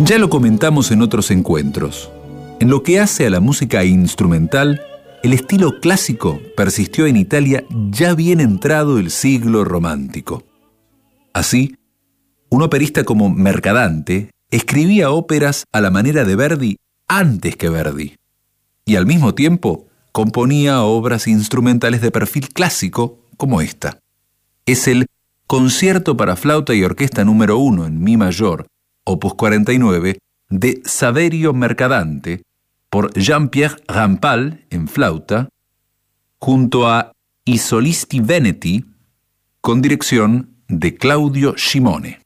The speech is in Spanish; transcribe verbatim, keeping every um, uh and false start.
Ya lo comentamos en otros encuentros. En lo que hace a la música instrumental, el estilo clásico persistió en Italia ya bien entrado el siglo romántico. Así, un operista como Mercadante escribía óperas a la manera de Verdi antes que Verdi, y al mismo tiempo componía obras instrumentales de perfil clásico como esta. Es el Concierto para flauta y orquesta número uno en mi mayor, opus cuarenta y nueve, de Saverio Mercadante, por Jean-Pierre Rampal en flauta, junto a I Solisti Veneti, con dirección de Claudio Scimone.